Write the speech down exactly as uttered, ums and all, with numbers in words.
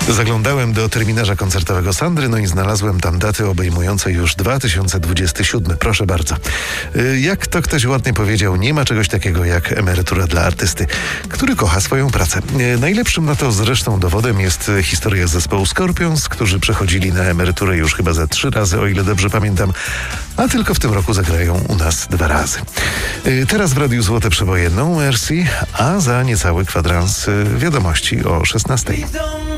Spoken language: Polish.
Zaglądałem do terminarza koncertowego Sandry, no i znalazłem tam daty obejmujące już dwa tysiące dwudziesty siódmy. Proszę bardzo. Y, Jak to ktoś ładnie powiedział, nie ma czegoś takiego jak emerytura dla artysty, który kocha swoją pracę. Y, Najlepszym na to zresztą dowodem jest historia zespołu Scorpions, którzy przechodzili na emeryturę już chyba za trzy razy, o ile dobrze pamiętam, a tylko w tym roku zagrają u nas dwa razy. Y, Teraz w Radiu Złote Przeboje No Mercy, a za niecały kwadrans y, wiadomości o szesnastej.